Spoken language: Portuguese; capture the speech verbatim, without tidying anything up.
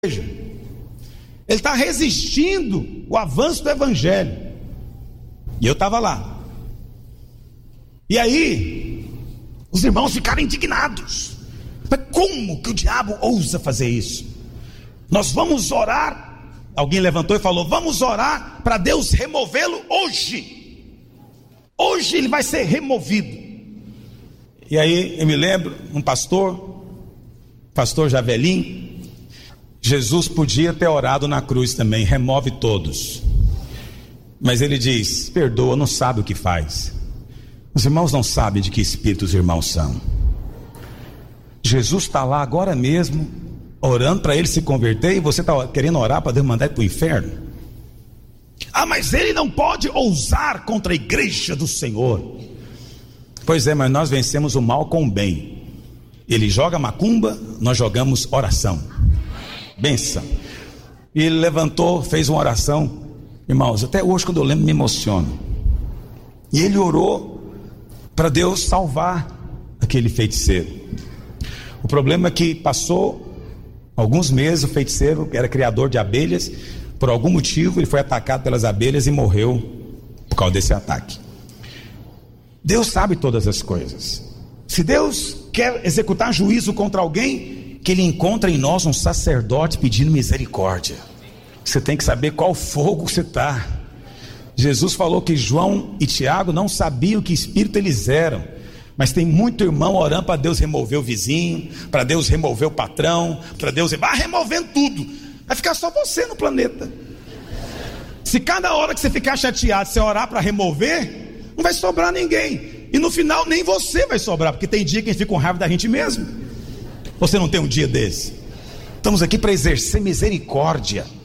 igreja. Ele está resistindo o avanço do evangelho. E eu estava lá. E aí, os irmãos ficaram indignados. Mas como que o diabo ousa fazer isso? Nós vamos orar. Alguém levantou e falou: vamos orar para Deus removê-lo hoje. Hoje ele vai ser removido. E aí eu me lembro, um pastor, pastor Javelim, Jesus podia ter orado na cruz também, remove todos. Mas ele diz: perdoa, não sabe o que faz. Os irmãos não sabem de que espírito os irmãos são. Jesus está lá agora mesmo, orando para ele se converter, e você está querendo orar para Deus mandar ele para o inferno? Ah, mas ele não pode ousar contra a igreja do Senhor. Pois é, mas nós vencemos o mal com o bem. Ele joga macumba, nós jogamos oração. Benção. E ele levantou, fez uma oração. Irmãos, até hoje quando eu lembro me emociono. E ele orou para Deus salvar aquele feiticeiro. O problema é que passou alguns meses, o feiticeiro, que era criador de abelhas, por algum motivo ele foi atacado pelas abelhas e morreu por causa desse ataque. Deus sabe todas as coisas. Se Deus quer executar juízo contra alguém, que ele encontra em nós um sacerdote pedindo misericórdia. Você tem que saber qual fogo você está. Jesus falou que João e Tiago não sabiam que espírito eles eram. Mas tem muito irmão orando para Deus remover o vizinho, para Deus remover o patrão, para Deus vai removendo tudo. Vai ficar só você no planeta. Se cada hora que você ficar chateado, você orar para remover, não vai sobrar ninguém. E no final nem você vai sobrar, porque tem dia que a gente fica com raiva da gente mesmo. Você não tem um dia desse? Estamos aqui para exercer misericórdia.